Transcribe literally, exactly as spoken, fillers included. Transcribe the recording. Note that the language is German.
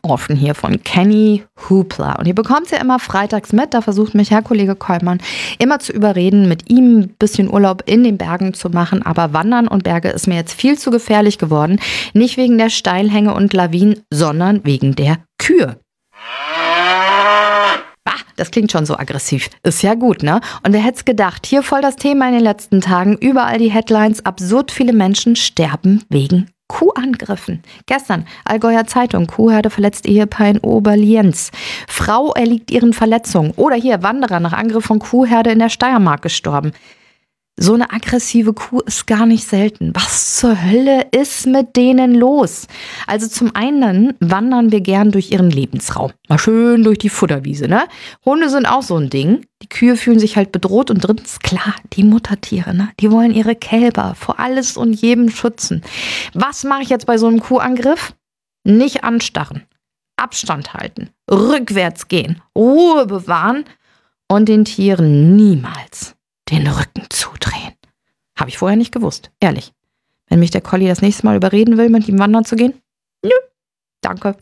offen hier von Kenny Hoopla. Und ihr bekommt sie ja immer freitags mit. Da versucht mich Herr Kollege Kollmann immer zu überreden, mit ihm ein bisschen Urlaub in den Bergen zu machen. Aber Wandern und Berge ist mir jetzt viel zu gefährlich geworden. Nicht wegen der Steilhänge und Lawinen, sondern wegen der Kühe. Das klingt schon so aggressiv. Ist ja gut, ne? Und wer hätte es gedacht? Hier voll das Thema in den letzten Tagen. Überall die Headlines. Absurd viele Menschen sterben wegen Kuhangriffen. Gestern, Allgäuer Zeitung. Kuhherde verletzt Ehepaar in Oberlienz. Frau erliegt ihren Verletzungen. Oder hier, Wanderer nach Angriff von Kuhherde in der Steiermark gestorben. So eine aggressive Kuh ist gar nicht selten. Was zur Hölle ist mit denen los? Also zum einen wandern wir gern durch ihren Lebensraum. Mal schön durch die Futterwiese, ne? Hunde sind auch so ein Ding. Die Kühe fühlen sich halt bedroht und drittens, klar, die Muttertiere, ne? Die wollen ihre Kälber vor alles und jedem schützen. Was mache ich jetzt bei so einem Kuhangriff? Nicht anstarren, Abstand halten, rückwärts gehen, Ruhe bewahren und den Tieren niemals den Rücken zudrehen. Habe ich vorher nicht gewusst, ehrlich. Wenn mich der Colli das nächste Mal überreden will, mit ihm wandern zu gehen? Nö, danke.